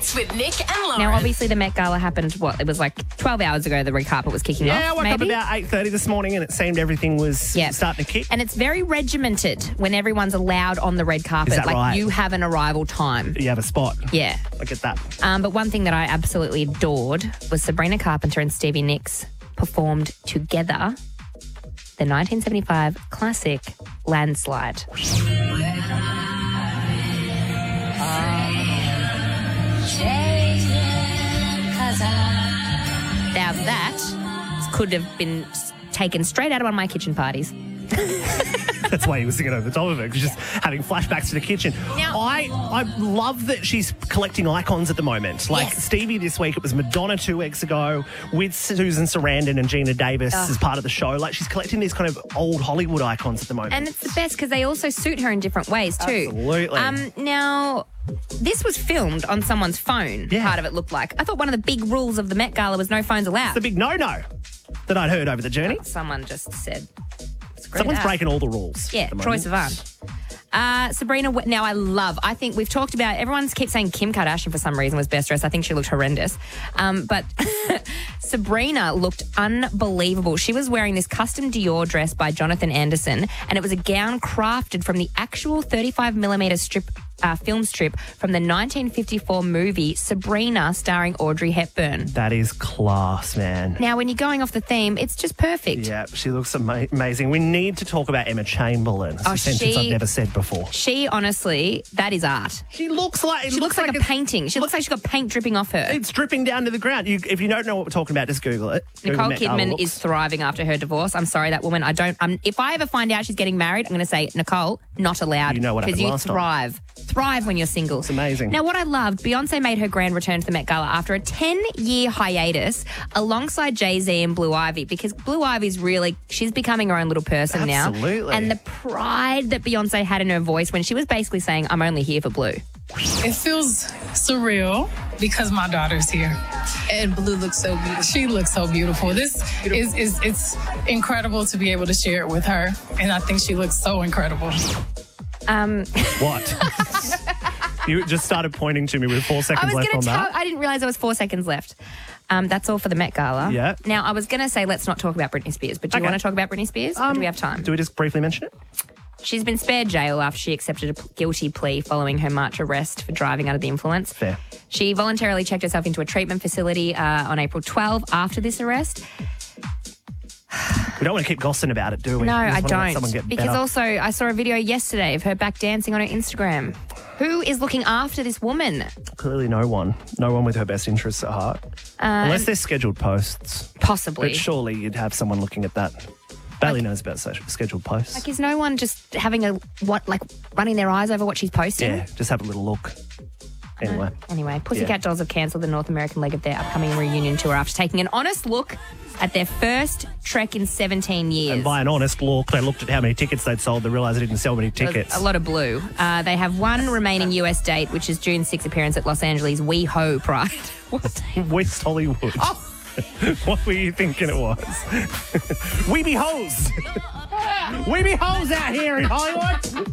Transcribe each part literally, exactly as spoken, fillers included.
Hits with Nick and Lauren. Now, obviously, the Met Gala happened, what, it was like twelve hours ago the red carpet was kicking Yeah, I off, woke maybe? up about eight thirty this morning and it seemed everything was Yep. starting to kick. And it's very regimented when everyone's allowed on the red carpet. Is that like, right? you have an arrival time. You have a spot. Yeah. I get that. Um, but one thing that I absolutely adored was Sabrina Carpenter and Stevie Nicks performed together the nineteen seventy-five classic Landslide. Now that could have been taken straight out of one of my kitchen parties. That's why he was singing over the top of it, because just having flashbacks to the kitchen. Now- I, I love that she's collecting icons at the moment. Like Yes. Stevie this week, it was Madonna two weeks ago with Susan Sarandon and Gina Davis as part of the show. Like, she's collecting these kind of old Hollywood icons at the moment. And it's the best because they also suit her in different ways too. Absolutely. Um, now, this was filmed on someone's phone, Yeah. part of it looked like. I thought one of the big rules of the Met Gala was no phones allowed. the big no-no that I'd heard over the journey. Someone just said, screw Someone's that. breaking all the rules. Yeah, at the Troy moment. Sivan. Uh, Sabrina, now I love, I think we've talked about, everyone keeps saying Kim Kardashian for some reason was best dressed. I think she looked horrendous. Um, but Sabrina looked unbelievable. She was wearing this custom Dior dress by Jonathan Anderson, and it was a gown crafted from the actual thirty-five millimeter strip, uh, film strip from the nineteen fifty-four movie Sabrina starring Audrey Hepburn. That is class, man. Now, when you're going off the theme, it's just perfect. Yeah, she looks ama- amazing. We need to talk about Emma Chamberlain. It's Oh, a sentence she- I've never said before. She, honestly, that is art. She looks like... It She looks, like, a it's- painting. She looks like she's got paint dripping off her. It's dripping down to the ground. You, if you don't know what we're talking about, just Google it. Google Nicole Met Gala Kidman looks. is thriving after her divorce. I'm sorry, that woman. I don't. Um, if I ever find out she's getting married, I'm going to say, Nicole, not allowed. You know what happened you last time. thrive, thrive when you're single. It's amazing. Now, what I loved, Beyonce made her grand return to the Met Gala after a ten-year hiatus, alongside Jay-Z and Blue Ivy, because Blue Ivy's really she's becoming her own little person now. Absolutely. And the pride that Beyonce had in her voice when she was basically saying, "I'm only here for Blue." It feels surreal because my daughter's here. And Blue looks so beautiful. She looks so beautiful. This is, is it's incredible to be able to share it with her. And I think she looks so incredible. Um, What? You just started pointing to me with four I seconds was left going on to tell. that. I didn't realize there was four seconds left. Um, that's all for the Met Gala. Yeah. Now, I was going to say let's not talk about Britney Spears, but do you Okay. want to talk about Britney Spears? or do we have time? Do we just briefly mention it? She's been spared jail after she accepted a p- guilty plea following her March arrest for driving under the influence. Fair. She voluntarily checked herself into a treatment facility uh, on April twelfth after this arrest. We don't want to keep gossiping about it, do we? No, We just I want to let someone don't. get Because better. also, I saw a video yesterday of her back dancing on her Instagram. Who is looking after this woman? Clearly no one. No one with her best interests at heart. Unless they're scheduled posts. Possibly. But surely you'd have someone looking at that. Bailey knows about such scheduled posts. Like, is no one just having a, what, like running their eyes over what she's posting? Yeah, just have a little look. Anyway. Anyway, Pussycat Yeah. Dolls have cancelled the North American leg of their upcoming reunion tour after taking an honest look at their first trek in seventeen years. And by an honest look, they looked at how many tickets they'd sold. They realised they didn't sell many There was tickets. a lot of blue. Uh, they have one remaining U S date, which is June sixth appearance at Los Angeles WeHo Pride. What? West Hollywood. Oh. What were you thinking it was? We be hoes. We be hoes out here in Hollywood.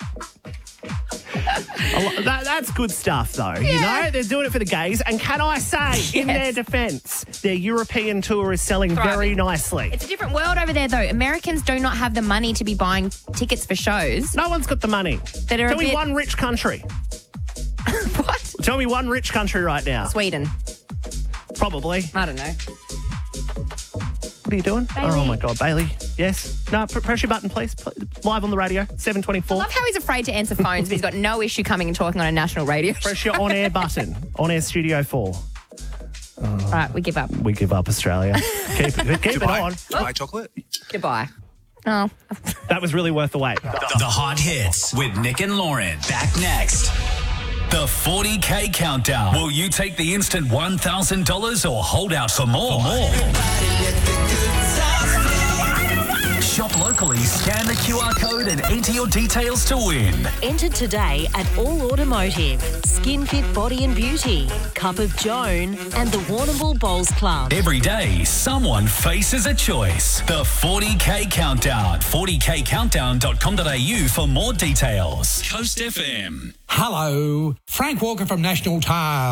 A lo- that, that's good stuff, though. You know, they're doing it for the gays. And can I say, in their defence, their European tour is selling Thriving. very nicely. It's a different world over there, though. Americans do not have the money to be buying tickets for shows. No one's got the money. That are a Tell me bit- one rich country. What? Tell me one rich country right now. Sweden. Probably. I don't know. What are you doing? Bailey. Oh, my God. Bailey. Yes. No, pr- press your button, please. Pl- Live on the radio, seven twenty-four. I love how he's afraid to answer phones, but he's got no issue coming and talking on a national radio. Press your on-air button. On-air Studio four. All right, we give up. We give up, Australia. Keep, it- keep it Dubai. on. Dubai chocolate. Goodbye. Oh. That was really worth the wait. The Hot Hits with Nick and Lauren. Back next. The forty K Countdown. Will you take the instant one thousand dollars or hold out for more? For more. Shop locally, scan the Q R code and enter your details to win. Enter today at All Automotive, Skin Fit Body and Beauty, Cup of Joan, and the Warrnambool Bowls Club. Every day, someone faces a choice. The forty K Countdown. forty k countdown dot com dot a u for more details. Coast F M. Hello, Frank Walker from National Tile.